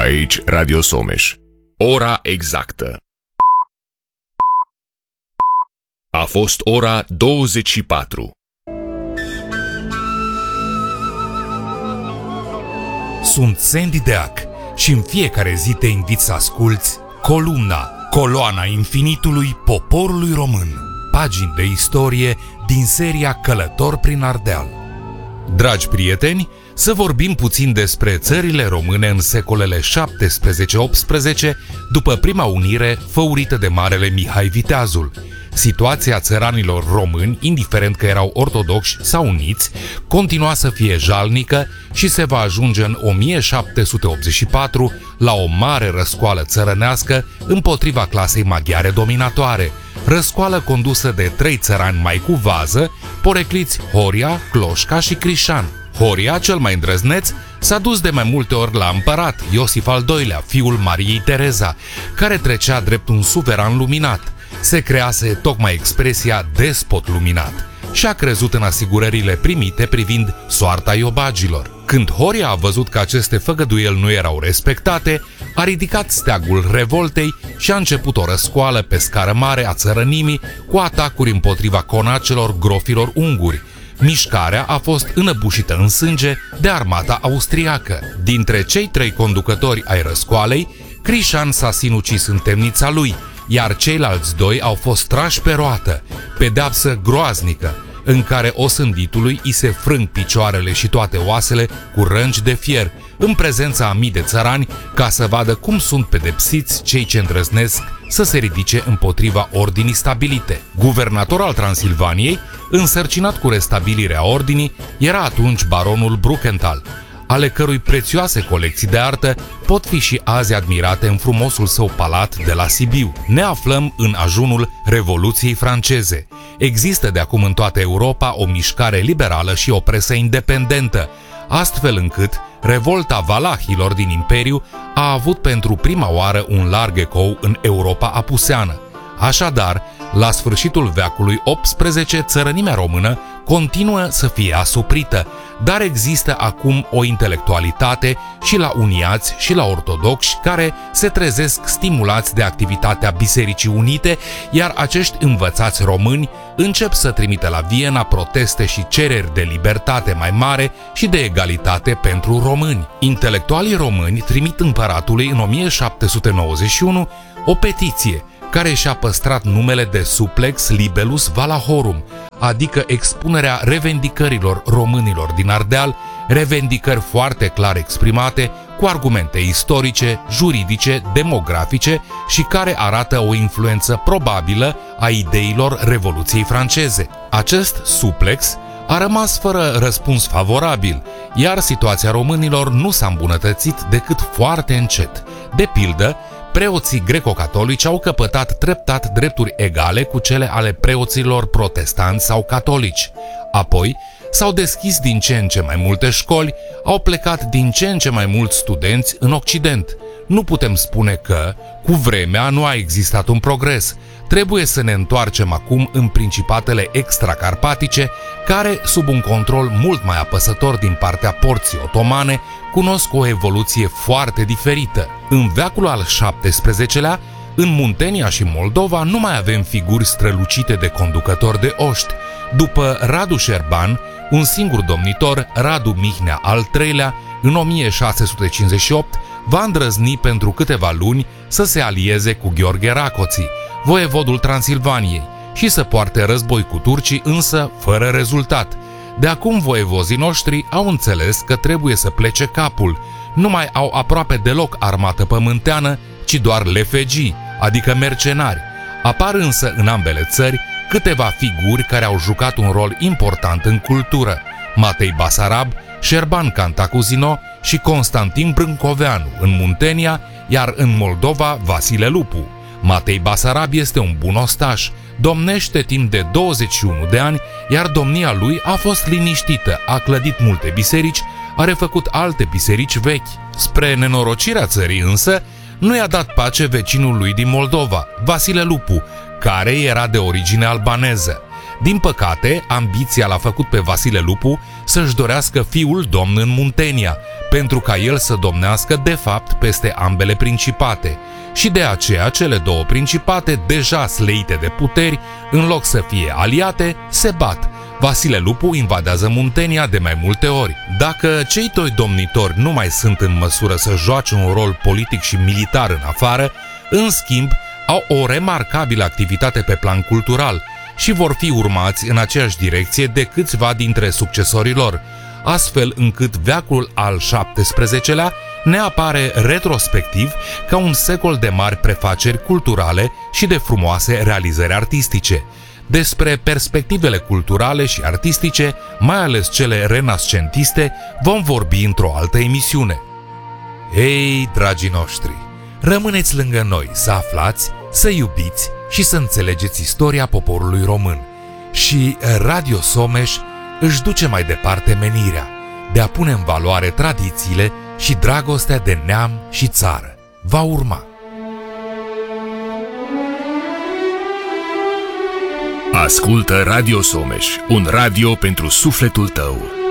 Aici Radio Someș. Ora exactă. A fost ora 24. Sunt Sandy Deac și în fiecare zi te invit să asculți Coloana infinitului poporului român. Pagini de istorie din seria Călător prin Ardeal. Dragi prieteni, să vorbim puțin despre țările române în secolele 17-18, după prima unire făurită de Marele Mihai Viteazul. Situația țăranilor români, indiferent că erau ortodoxi sau uniți, continua să fie jalnică și se va ajunge în 1784 la o mare răscoală țărănească împotriva clasei maghiare dominatoare, răscoală condusă de 3 țărani mai cu vază, porecliți Horia, Cloșca și Crișan. Horia, cel mai îndrăzneț, s-a dus de mai multe ori la împărat Iosif al II-lea, fiul Mariei Tereza, care trecea drept un suveran luminat. Se crease tocmai expresia despot luminat și a crezut în asigurările primite privind soarta iobagilor. Când Horia a văzut că aceste făgăduieli nu erau respectate, a ridicat steagul revoltei și a început o răscoală pe scară mare a țărănimii cu atacuri împotriva conacelor grofilor unguri. Mișcarea a fost înăbușită în sânge de armata austriacă. Dintre cei 3 conducători ai răscoalei, Crișan s-a sinucis în temnița lui, iar ceilalți 2 au fost trași pe roată, pedeapsă groaznică, în care osânditului îi se frâng picioarele și toate oasele cu rângi de fier, în prezența a mii de țărani, ca să vadă cum sunt pedepsiți cei ce îndrăznesc să se ridice împotriva ordinii stabilite. Guvernator al Transilvaniei, însărcinat cu restabilirea ordinii, era atunci baronul Brukenthal, ale cărui prețioase colecții de artă pot fi și azi admirate în frumosul său palat de la Sibiu. Ne aflăm în ajunul Revoluției franceze. Există de acum în toată Europa o mișcare liberală și o presă independentă, astfel încât revolta valahilor din Imperiu a avut pentru prima oară un larg ecou în Europa apuseană. Așadar, la sfârșitul veacului XVIII, țărănimea română continuă să fie asuprită, dar există acum o intelectualitate și la uniați și la ortodoxi care se trezesc stimulați de activitatea Bisericii Unite, iar acești învățați români încep să trimită la Viena proteste și cereri de libertate mai mare și de egalitate pentru români. Intelectualii români trimit împăratului în 1791 o petiție care și-a păstrat numele de Supplex Libellus Valahorum, adică expunerea revendicărilor românilor din Ardeal, revendicări foarte clar exprimate, cu argumente istorice, juridice, demografice și care arată o influență probabilă a ideilor Revoluției franceze. Acest Supplex a rămas fără răspuns favorabil, iar situația românilor nu s-a îmbunătățit decât foarte încet. De pildă, preoții greco-catolici au căpătat treptat drepturi egale cu cele ale preoților protestanți sau catolici. Apoi, s-au deschis din ce în ce mai multe școli, au plecat din ce în ce mai mulți studenți în Occident. Nu putem spune că, cu vremea, nu a existat un progres. Trebuie să ne întoarcem acum în principatele extracarpatice, care, sub un control mult mai apăsător din partea porții otomane, cunosc o evoluție foarte diferită. În veacul al XVII-lea, în Muntenia și Moldova nu mai avem figuri strălucite de conducători de oști. După Radu Șerban, un singur domnitor, Radu Mihnea al III-lea, în 1658, va îndrăzni pentru câteva luni să se alieze cu Gheorghe Racoții, voievodul Transilvaniei, și să poarte război cu turcii, însă fără rezultat. De acum voievozii noștri au înțeles că trebuie să plece capul. Nu mai au aproape deloc armată pământeană, ci doar lefegii, adică mercenari. Apar însă în ambele țări câteva figuri care au jucat un rol important în cultură: Matei Basarab, Șerban Cantacuzino și Constantin Brâncoveanu în Muntenia, iar în Moldova Vasile Lupu. Matei Basarab este un bun ostaș, domnește timp de 21 de ani, iar domnia lui a fost liniștită, a clădit multe biserici, a refăcut alte biserici vechi. Spre nenorocirea țării însă, nu i-a dat pace vecinul lui din Moldova, Vasile Lupu, care era de origine albaneză. Din păcate, ambiția l-a făcut pe Vasile Lupu să-și dorească fiul domn în Muntenia, pentru ca el să domnească de fapt peste ambele principate. Și de aceea cele două principate, deja sleite de puteri, în loc să fie aliate, se bat. Vasile Lupu invadează Muntenia de mai multe ori. Dacă cei doi domnitori nu mai sunt în măsură să joace un rol politic și militar în afară, în schimb, au o remarcabilă activitate pe plan cultural și vor fi urmați în aceeași direcție de câțiva dintre succesorii lor, astfel încât veacul al XVII-lea ne apare retrospectiv ca un secol de mari prefaceri culturale și de frumoase realizări artistice. Despre perspectivele culturale și artistice, mai ales cele renascentiste, vom vorbi într-o altă emisiune. Ei, dragii noștri, rămâneți lângă noi să aflați, să iubiți și să înțelegeți istoria poporului român. Și Radio Someș își duce mai departe menirea de a pune în valoare tradițiile și dragostea de neam și țară. Va urma. Ascultă Radio Someș, un radio pentru sufletul tău.